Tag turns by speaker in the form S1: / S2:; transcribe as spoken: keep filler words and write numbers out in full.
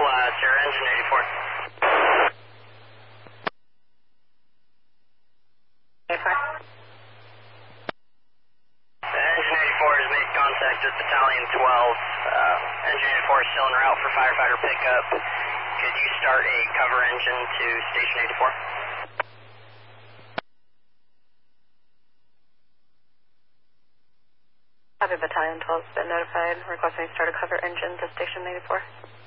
S1: uh, Sierra Engine eighty-four.
S2: eighty-four.
S1: Engine eighty-four has made contact with Battalion twelve. Uh, engine eighty-four is still en route for firefighter pickup. Could you start a cover engine to Station eighty-four?
S2: Copy, Battalion twelve has been notified, requesting start a cover engine to Station eighty-four.